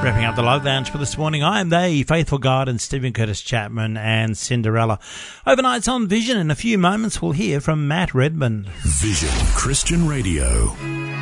Wrapping up the Love Lounge for this morning, I am they, Faithful God and Stephen Curtis Chapman and Cinderella. Overnight's on Vision. In a few moments, we'll hear from Matt Redman. Vision Christian Radio.